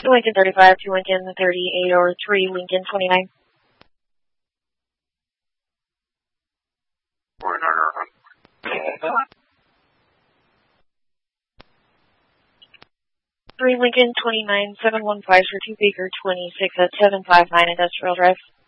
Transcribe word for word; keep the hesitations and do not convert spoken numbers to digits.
two Lincoln thirty-five, two Lincoln thirty-eight, or three Lincoln twenty-nine. three Lincoln twenty-nine, seven one five for two Baker twenty-six at seven five nine Industrial Drive.